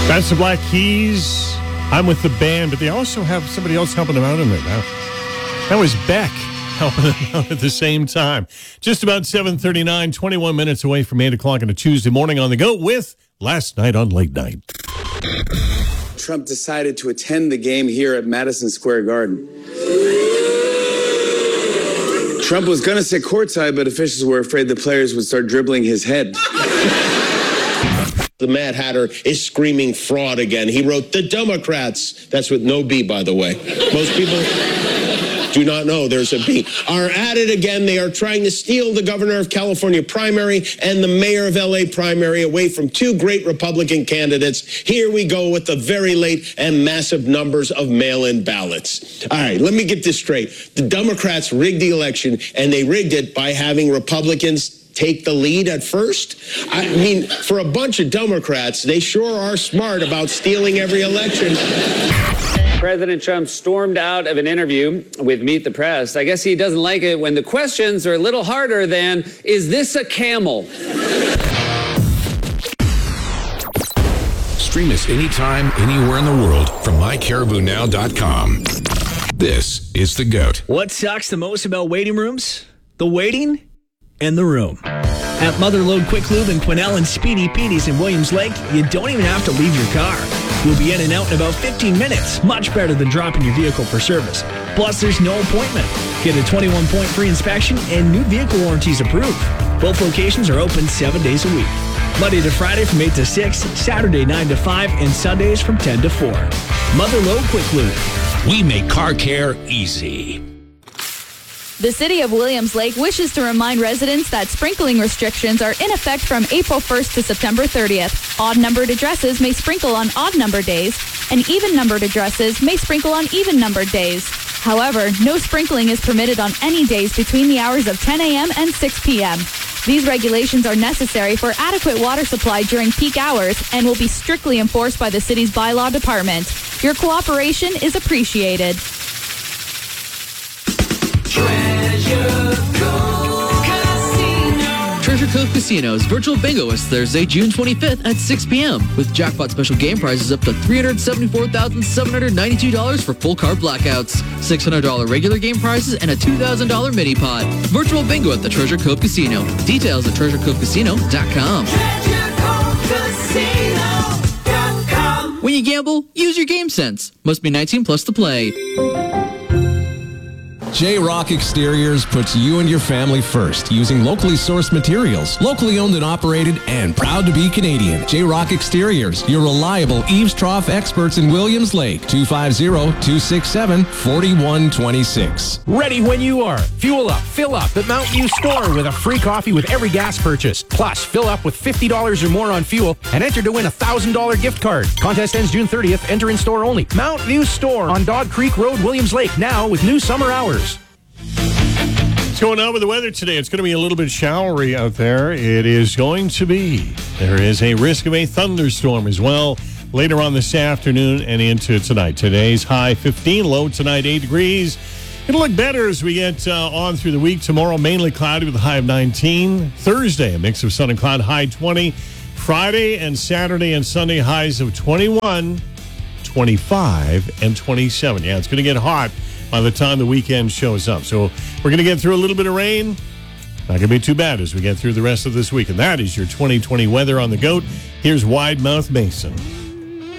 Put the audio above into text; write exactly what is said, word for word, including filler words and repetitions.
That's the Black Keys. I'm with the band, but they also have somebody else helping them out in there now. That was Beck helping them out at the same time. Just about seven thirty-nine, twenty-one minutes away from eight o'clock on a Tuesday morning on the go with Last Night on Late Night. Trump decided to attend the game here at Madison Square Garden. Trump was going to sit courtside, but officials were afraid the players would start dribbling his head. The Mad Hatter is screaming fraud again. He wrote, the Democrats, that's with no B, by the way. Most people do not know there's a B, are at it again. They are trying to steal the governor of California primary and the mayor of L A primary away from two great Republican candidates. Here we go with the very late and massive numbers of mail-in ballots. All right, let me get this straight. The Democrats rigged the election, and they rigged it by having Republicans take the lead at first. I mean, for a bunch of Democrats, they sure are smart about stealing every election. President Trump stormed out of an interview with Meet the Press. I guess he doesn't like it when the questions are a little harder than, is this a camel? Stream us anytime, anywhere in the world from my caribou now dot com. This is The GOAT. What sucks the most about waiting rooms? The waiting and the room. At Motherlode Quick Lube in Quesnel and Speedy Petey's in Williams Lake, you don't even have to leave your car. You'll be in and out in about fifteen minutes, much better than dropping your vehicle for service. Plus, there's no appointment. Get a twenty-one point free inspection and new vehicle warranties approved. Both locations are open seven days a week. Monday to Friday from eight to six, Saturday nine to five, and Sundays from ten to four. Motherlode Quick Lube. We make car care easy. The City of Williams Lake wishes to remind residents that sprinkling restrictions are in effect from April first to September thirtieth. Odd-numbered addresses may sprinkle on odd-numbered days, and even-numbered addresses may sprinkle on even-numbered days. However, no sprinkling is permitted on any days between the hours of ten a.m. and six p.m. These regulations are necessary for adequate water supply during peak hours and will be strictly enforced by the city's bylaw department. Your cooperation is appreciated. Treasure Cove Casino. Treasure Cove Casino's virtual bingo is Thursday, June twenty-fifth at six p.m. with jackpot special game prizes up to three hundred seventy-four thousand seven hundred ninety-two dollars for full card blackouts, six hundred dollars regular game prizes, and a two thousand dollars mini pot. Virtual bingo at the Treasure Cove Casino. Details at treasure cove casino dot com. treasure cove casino dot com. When you gamble, use your game sense. Must be nineteen plus to play. J-Rock Exteriors puts you and your family first using locally sourced materials, locally owned and operated, and proud to be Canadian. J-Rock Exteriors, your reliable eaves trough experts in Williams Lake. two five zero, two six seven, four one two six. Ready when you are. Fuel up, fill up at Mountain View Store with a free coffee with every gas purchase. Plus, fill up with fifty dollars or more on fuel and enter to win a one thousand dollars gift card. Contest ends June thirtieth. Enter in store only. Mountain View Store on Dog Creek Road, Williams Lake. Now with new summer hours. What's going on with the weather today? It's going to be a little bit showery out there. It is going to be. There is a risk of a thunderstorm as well later on this afternoon and into tonight. Today's high fifteen, low tonight eight degrees. It'll look better as we get uh, on through the week. Tomorrow, mainly cloudy with a high of nineteen. Thursday, a mix of sun and cloud, high twenty. Friday and Saturday and Sunday, highs of twenty-one, twenty-five, and twenty-seven. Yeah, it's going to get hot by the time the weekend shows up. So we're going to get through a little bit of rain. Not going to be too bad as we get through the rest of this week. And that is your twenty twenty weather on the GOAT. Here's Wide Mouth Mason.